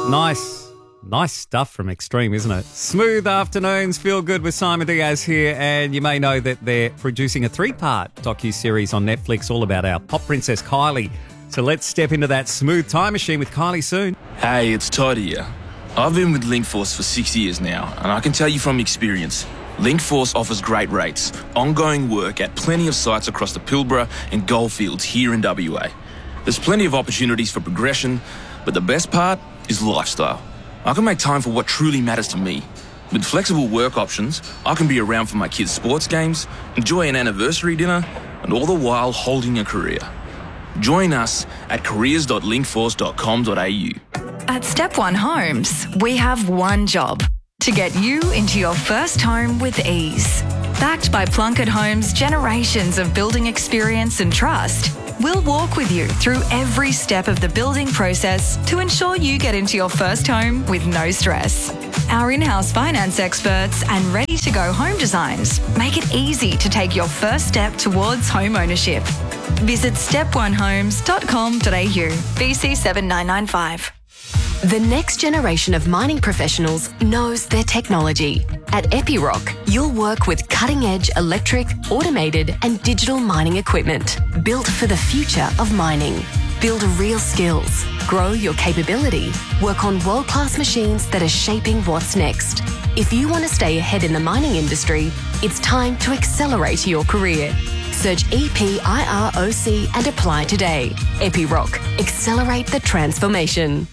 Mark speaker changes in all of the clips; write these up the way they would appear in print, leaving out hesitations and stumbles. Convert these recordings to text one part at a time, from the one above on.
Speaker 1: Nice stuff from Extreme, isn't it? Smooth afternoons, feel good with Simon Diaz here, and you may know that they're producing a 3-part docu-series on Netflix all about our pop princess Kylie. So let's step into that smooth time machine with Kylie soon.
Speaker 2: Hey, it's Todd here. I've been with Linkforce for 6 years now, and I can tell you from experience, Linkforce offers great rates, ongoing work at plenty of sites across the Pilbara and Goldfields here in WA. There's plenty of opportunities for progression, but the best part is lifestyle. I can make time for what truly matters to me. With flexible work options, I can be around for my kids' sports games, enjoy an anniversary dinner, and all the while holding a career. Join us at careers.linkforce.com.au.
Speaker 3: At Step One Homes, we have one job: to get you into your first home with ease. Backed by Plunkett Homes' generations of building experience and trust, we'll walk with you through every step of the building process to ensure you get into your first home with no stress. Our in-house finance experts and ready-to-go home designs make it easy to take your first step towards home ownership. Visit steponehomes.com.au, BC 7995.
Speaker 4: The next generation of mining professionals knows their technology. At Epiroc, you'll work with cutting-edge electric, automated and digital mining equipment built for the future of mining. Build real skills, grow your capability, work on world-class machines that are shaping what's next. If you want to stay ahead in the mining industry, it's time to accelerate your career. Search EPIROC and apply today. Epiroc, accelerate the transformation.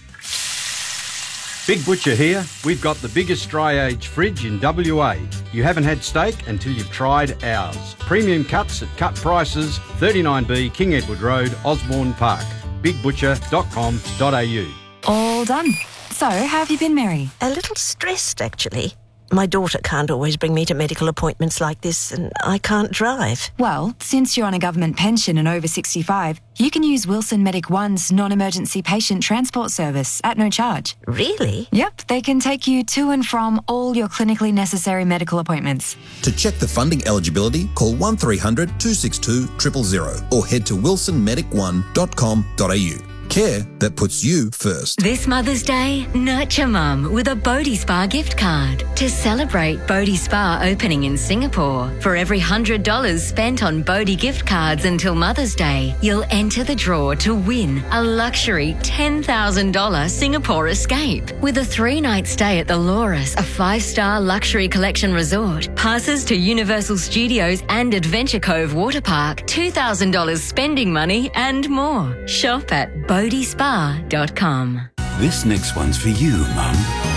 Speaker 5: Big Butcher here. We've got the biggest dry age fridge in WA. You haven't had steak until you've tried ours. Premium cuts at cut prices, 39B King Edward Road, Osborne Park. bigbutcher.com.au.
Speaker 3: All done. So, how have you been, Mary?
Speaker 6: A little stressed, actually. My daughter can't always bring me to medical appointments like this, and I can't drive.
Speaker 3: Well, since you're on a government pension and over 65, you can use Wilson Medic One's non-emergency patient transport service at no charge.
Speaker 6: Really?
Speaker 3: Yep, they can take you to and from all your clinically necessary medical appointments.
Speaker 7: To check the funding eligibility, call 1300 262 000 or head to wilsonmedic1.com.au. Care that puts you first.
Speaker 8: This Mother's Day, nurture Mum with a Bodhi Spa gift card. To celebrate Bodhi Spa opening in Singapore, for every $100 spent on Bodhi gift cards until Mother's Day, you'll enter the draw to win a luxury $10,000 Singapore escape. With a 3-night stay at the Loris, a 5-star luxury collection resort, passes to Universal Studios and Adventure Cove Water Park, $2,000 spending money and more. Shop at bodhispa.com.
Speaker 9: This next one's for you, Mum.